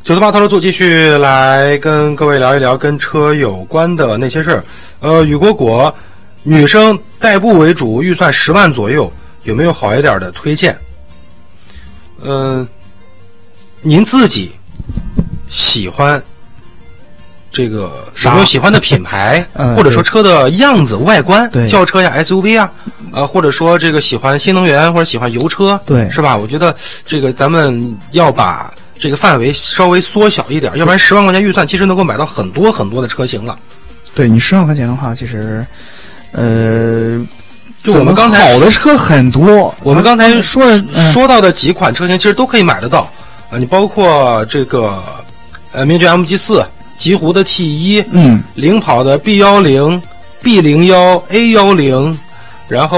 九四八套路组继续来跟各位聊一聊跟车有关的那些事儿。雨果果，女生代步为主，预算10万左右，有没有好一点的推荐？您自己喜欢这个有没有喜欢的品牌，或者说车的样子、外观，轿车呀、SUV 啊，或者说这个喜欢新能源或者喜欢油车， 对， 是吧？我觉得这个咱们要把这个范围稍微缩小一点，要不然10万块钱预算其实能够买到很多很多的车型了。 对，你10万块钱的话，其实， 就我们刚才好的车很多， 我们刚才说到的几款车型其实都可以买得到你包括这个名爵 MG4、极狐的 T1，领跑的 B10、B01、A10，然后